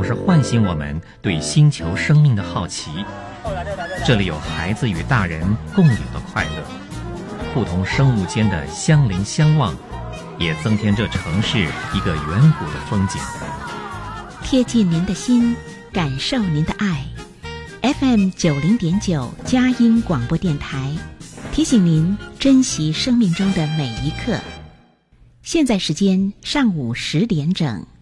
是唤醒我们对星球生命的好奇。这里有孩子与大人共有的快乐，不同生物间的相邻相望，也增添这城市一个远古的风景。 贴近您的心，感受您的爱。FM 90.9佳音广播电台提醒您珍惜生命中的每一刻。现在时间上午10点整。